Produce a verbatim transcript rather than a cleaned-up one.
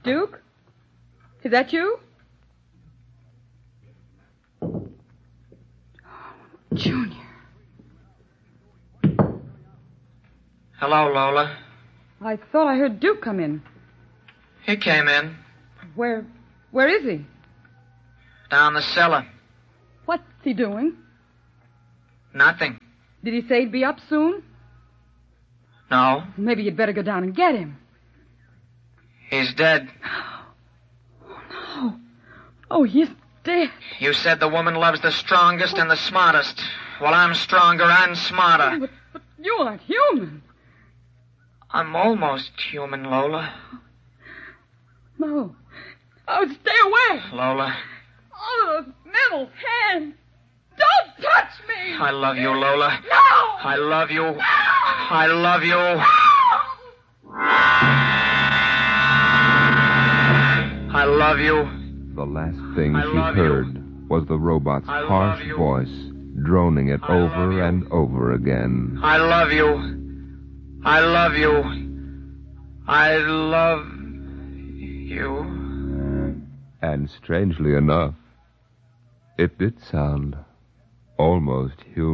Duke? Is that you? Junior. Hello, Lola. I thought I heard Duke come in. He came in. Where... where is he? Down the cellar. What's he doing? Nothing. Did he say he'd be up soon? No. Maybe you'd better go down and get him. He's dead. Oh, no. Oh, he's dead. You said the woman loves the strongest and the smartest. Well, I'm stronger and smarter. But, but you aren't human. I'm almost human, Lola. No. Oh, stay away. Lola. Oh, those metal hands. Don't touch me. I love you, Lola. No. I love you. No. I love you. I love you. The last thing I she love heard you. was the robot's I love harsh you. voice droning it I love over you. and over again. I love you. I love you. I love you. And strangely enough, it did sound almost human.